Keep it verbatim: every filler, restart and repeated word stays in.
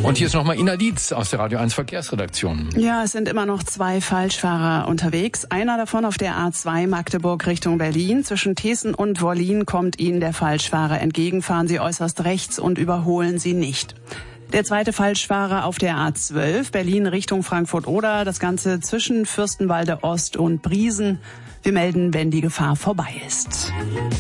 Und hier ist nochmal Ina Dietz aus der Radio eins Verkehrsredaktion. Ja, es sind immer noch zwei Falschfahrer unterwegs. Einer davon auf der A zwei Magdeburg Richtung Berlin. Zwischen Thesen und Wollin kommt Ihnen der Falschfahrer entgegen. Fahren Sie äußerst rechts und überholen Sie nicht. Der zweite Falschfahrer auf der A zwölf, Berlin Richtung Frankfurt-Oder. Das Ganze zwischen Fürstenwalde Ost und Briesen. Wir melden, wenn die Gefahr vorbei ist.